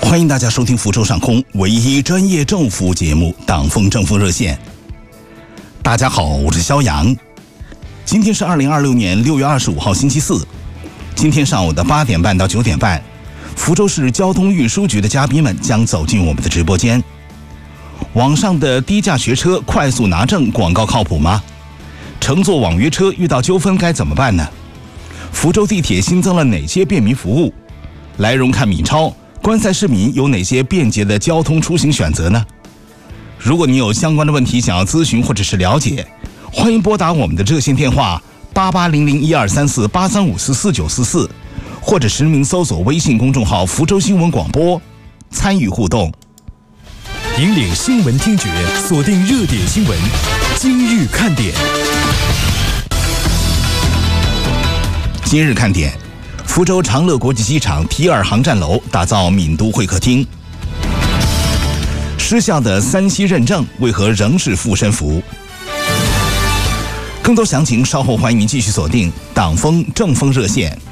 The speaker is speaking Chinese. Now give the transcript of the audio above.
欢迎大家收听福州上空唯一专业政务服务节目《党风政风热线》。大家好，我是肖阳。今天是2026年6月25号星期四。今天上午的8点半到9点半，福州市交通运输局的嘉宾们将走进我们的直播间。网上的低价学车快速拿证广告靠谱吗？乘坐网约车遇到纠纷该怎么办呢？福州地铁新增了哪些便民服务？来荣看米超，观赛市民有哪些便捷的交通出行选择呢？如果你有相关的问题想要咨询或者是了解，欢迎拨打我们的热线电话8800123483544944，或者实名搜索微信公众号福州新闻广播，参与互动。 引领新闻听觉，锁定热点新闻，今日看点。 今日看点：福州长乐国际机场 T2 航站楼打造闽都会客厅。失效的3C认证为何仍是护身符？更多详情稍后欢迎您继续锁定党风政风热线。